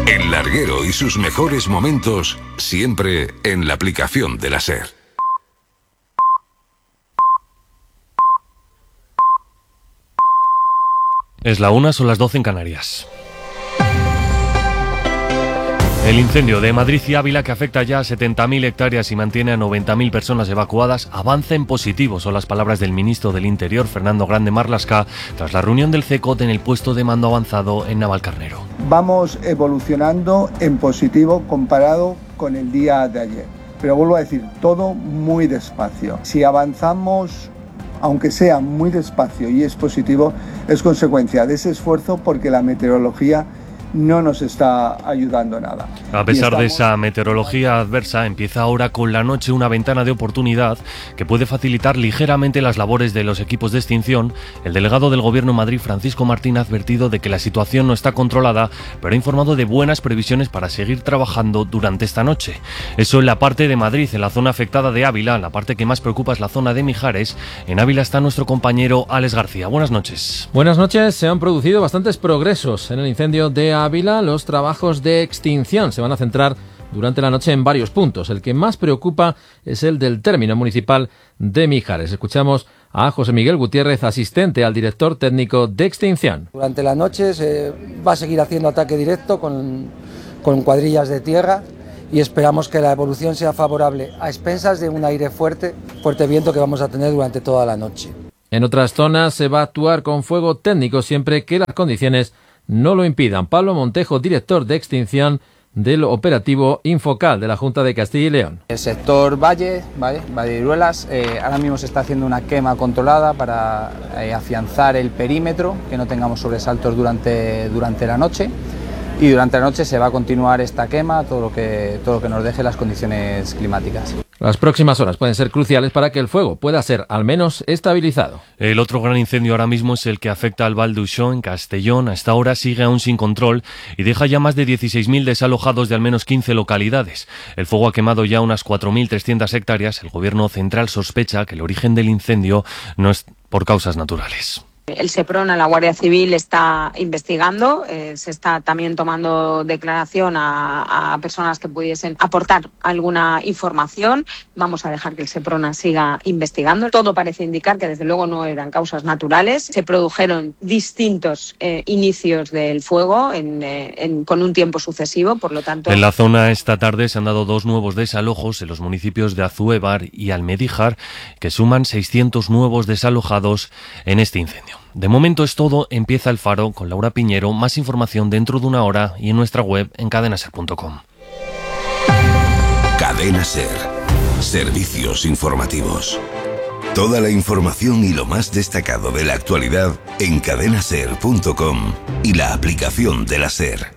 El larguero y sus mejores momentos siempre en la aplicación de la SER. Es la 1, son las 12 en Canarias. El incendio de Madrid y Ávila, que afecta ya a 70.000 hectáreas y mantiene a 90.000 personas evacuadas, avanza en positivo. Son las palabras del ministro del Interior, Fernando Grande Marlaska, tras la reunión del CECOT en el puesto de mando avanzado en Navalcarnero. Vamos evolucionando en positivo comparado con el día de ayer. Pero vuelvo a decir, todo muy despacio. Si avanzamos, aunque sea muy despacio y es positivo, es consecuencia de ese esfuerzo porque la meteorología no nos está ayudando nada. A pesar de esa meteorología adversa, empieza ahora con la noche una ventana de oportunidad que puede facilitar ligeramente las labores de los equipos de extinción. El delegado del Gobierno en Madrid, Francisco Martín, ha advertido de que la situación no está controlada, pero ha informado de buenas previsiones para seguir trabajando durante esta noche. Eso en la parte de Madrid. En la zona afectada de Ávila, la parte que más preocupa es la zona de Mijares. En Ávila está nuestro compañero Alex García. Buenas noches. Buenas noches. Se han producido bastantes progresos en el incendio de Ávila. Los trabajos de extinción se van a centrar durante la noche en varios puntos. El que más preocupa es el del término municipal de Mijares. Escuchamos a José Miguel Gutiérrez, asistente al director técnico de extinción. Durante la noche se va a seguir haciendo ataque directo con cuadrillas de tierra y esperamos que la evolución sea favorable a expensas de un aire fuerte viento que vamos a tener durante toda la noche. En otras zonas se va a actuar con fuego técnico siempre que las condiciones no lo impidan. Pablo Montejo, director de extinción del operativo Infocal de la Junta de Castilla y León. El sector Valle de Iruelas, ahora mismo se está haciendo una quema controlada para afianzar el perímetro, que no tengamos sobresaltos durante la noche. Y durante la noche se va a continuar esta quema, todo lo que nos deje las condiciones climáticas. Las próximas horas pueden ser cruciales para que el fuego pueda ser al menos estabilizado. El otro gran incendio ahora mismo es el que afecta al Val d'Uixó, en Castellón. Hasta ahora sigue aún sin control y deja ya más de 16.000 desalojados de al menos 15 localidades. El fuego ha quemado ya unas 4.300 hectáreas. El gobierno central sospecha que el origen del incendio no es por causas naturales. El SEPRONA, la Guardia Civil, está investigando, se está también tomando declaración a personas que pudiesen aportar alguna información. Vamos a dejar que el SEPRONA siga investigando. Todo parece indicar que desde luego no eran causas naturales. Se produjeron distintos inicios del fuego con un tiempo sucesivo, por lo tanto... En la zona esta tarde se han dado 2 nuevos desalojos en los municipios de Azuévar y Almedíjar, que suman 600 nuevos desalojados en este incendio. De momento es todo. Empieza El Faro con Laura Piñero. Más información dentro de una hora y en nuestra web en cadenaser.com. Cadena SER. Servicios informativos. Toda la información y lo más destacado de la actualidad en cadenaser.com y la aplicación de la SER.